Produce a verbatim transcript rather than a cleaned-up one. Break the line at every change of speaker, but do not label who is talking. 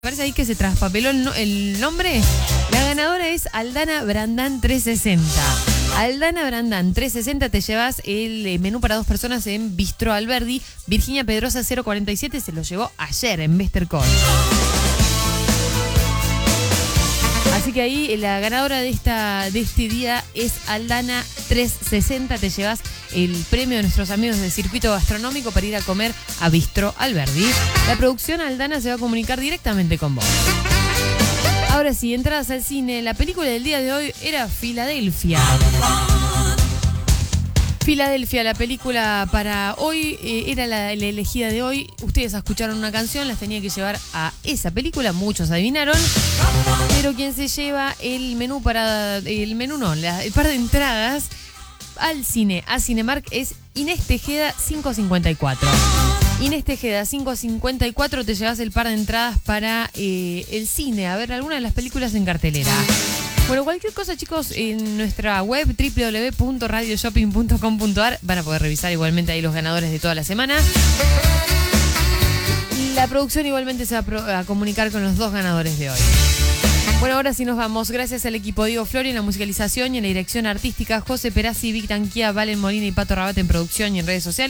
parece ahí que se traspapeló el, no, el nombre. La ganadora es Aldana Brandán trescientos sesenta. Aldana Brandán trescientos sesenta, te llevas el menú para dos personas en Bistro Alberdi. Virginia Pedrosa cero cuarenta y siete se lo llevó ayer en Westercon. Así que ahí la ganadora de esta de este día es Aldana trescientos sesenta. Te llevas el premio de nuestros amigos del circuito gastronómico para ir a comer a Bistro Alberdi. La producción Aldana se va a comunicar directamente con vos. Ahora sí, entradas al cine. La película del día de hoy era Filadelfia. Filadelfia, la película para hoy, eh, era la, la elegida de hoy. Ustedes escucharon una canción, las tenía que llevar a esa película, muchos adivinaron. Pero quien se lleva el menú para... El menú no, la, el par de entradas al cine, a Cinemark, es Inés Tejeda quinientos cincuenta y cuatro. Inés Tejeda quinientos cincuenta y cuatro, te llevas el par de entradas para eh, el cine, a ver alguna de las películas en cartelera. Bueno, cualquier cosa, chicos, en nuestra web doble u doble u doble u punto radio shopping punto com punto a r van a poder revisar igualmente ahí los ganadores de toda la semana. La producción igualmente se va a, pro- a comunicar con los dos ganadores de hoy. Bueno, ahora sí nos vamos. Gracias al equipo Diego Flori en la musicalización y en la dirección artística, José Perazzi, Vic Tanquía, Valen Molina y Pato Rabat en producción y en redes sociales.